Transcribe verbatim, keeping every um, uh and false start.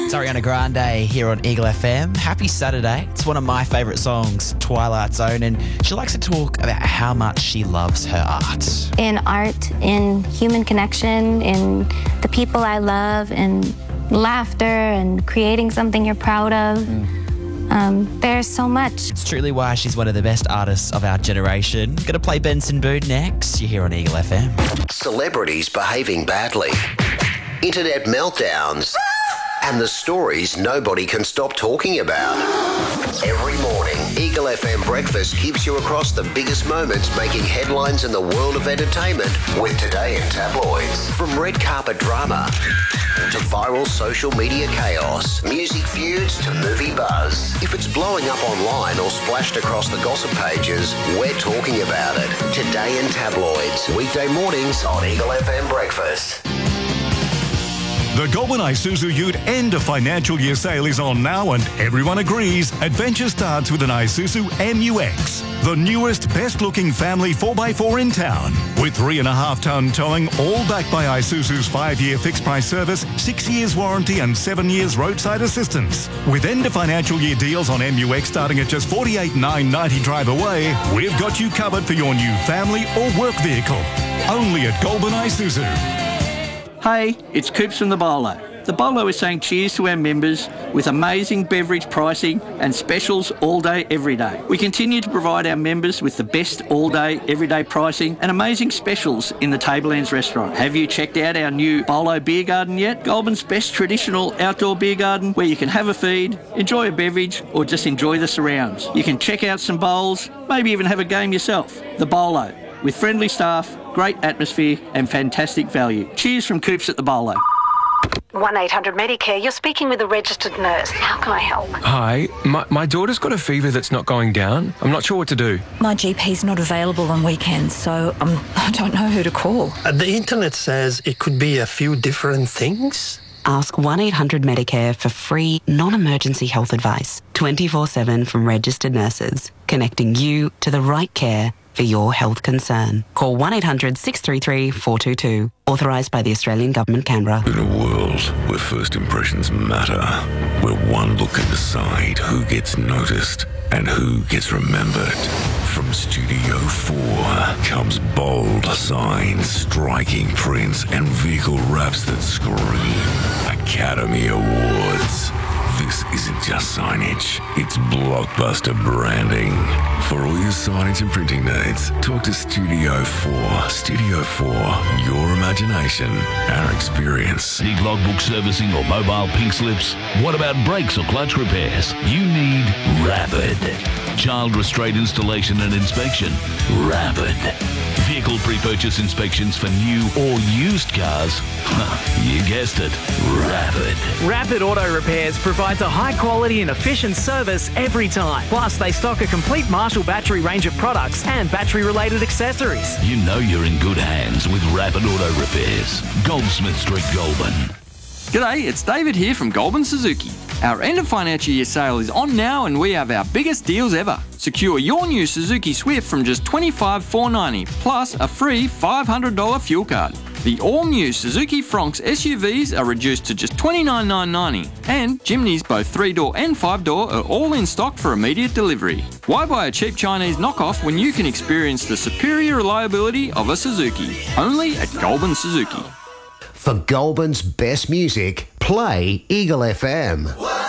It's Ariana Grande here on Eagle F M. Happy Saturday. It's one of my favourite songs, Twilight Zone, and she likes to talk about how much she loves her art. In art, in human connection, in the people I love, in laughter and creating something you're proud of. Mm. Um, there's so much. It's truly why she's one of the best artists of our generation. Gonna play Benson Boone next. You're here on Eagle F M. Celebrities behaving badly. Internet meltdowns. And the stories nobody can stop talking about. Every morning, Eagle F M Breakfast keeps you across the biggest moments making headlines in the world of entertainment with Today in Tabloids. From red carpet drama to viral social media chaos, music feuds to movie buzz. If it's blowing up online or splashed across the gossip pages, we're talking about it. Today in Tabloids, weekday mornings on Eagle F M Breakfast. The Goulburn Isuzu Ute end of financial year sale is on now, and everyone agrees adventure starts with an Isuzu M U X, the newest, best-looking family four by four in town. With three and a half tonne towing, all backed by Isuzu's five-year fixed-price service, six years warranty and seven years roadside assistance. With end of financial year deals on M U X starting at just forty-eight thousand nine hundred ninety drive away, we've got you covered for your new family or work vehicle. Only at Goulburn Isuzu. Hey, it's Coops from the Bolo. The Bolo is saying cheers to our members with amazing beverage pricing and specials all day, every day. We continue to provide our members with the best all day, everyday pricing and amazing specials in the Tablelands restaurant. Have you checked out our new Bolo Beer Garden yet? Goulburn's best traditional outdoor beer garden where you can have a feed, enjoy a beverage or just enjoy the surrounds. You can check out some bowls, maybe even have a game yourself. The Bolo, with friendly staff, great atmosphere and fantastic value. Cheers from Coops at the Bolo. one eight hundred Medicare, you're speaking with a registered nurse. How can I help? Hi, my, my daughter's got a fever that's not going down. I'm not sure what to do. My G P's not available on weekends, so um, I don't know who to call. Uh, the internet says it could be a few different things. Ask one eight hundred Medicare for free, non-emergency health advice. twenty-four seven from registered nurses, connecting you to the right care for your health concern. Call one eight hundred six three three four two two. Authorised by the Australian Government, Canberra. In a world where first impressions matter, where one look can decide who gets noticed and who gets remembered, from Studio four comes bold signs, striking prints, and vehicle wraps that scream Academy Awards. This isn't just signage, it's blockbuster branding. For all your signage and printing needs, talk to Studio four. Studio four, your imagination, our experience. Need logbook servicing or mobile pink slips? What about brakes or clutch repairs? You need Rapid. Child restraint installation and inspection? Rapid. Vehicle pre-purchase inspections for new or used cars? You guessed it, Rapid. Rapid Auto Repairs provides a high quality and efficient service every time. Plus, they stock a complete Marshall battery range of products and battery-related accessories. You know you're in good hands with Rapid Auto Repairs. Goldsmith Street, Goulburn. G'day, it's David here from Goulburn Suzuki. Our end of financial year sale is on now and we have our biggest deals ever. Secure your new Suzuki Swift from just twenty-five thousand four hundred ninety dollars plus a free five hundred dollars fuel card. The all-new Suzuki Fronx S U Vs are reduced to just twenty-nine thousand nine hundred ninety dollars and Jimneys both three-door and five-door are all in stock for immediate delivery. Why buy a cheap Chinese knockoff when you can experience the superior reliability of a Suzuki? Only at Goulburn Suzuki. For Goulburn's best music, play Eagle F M.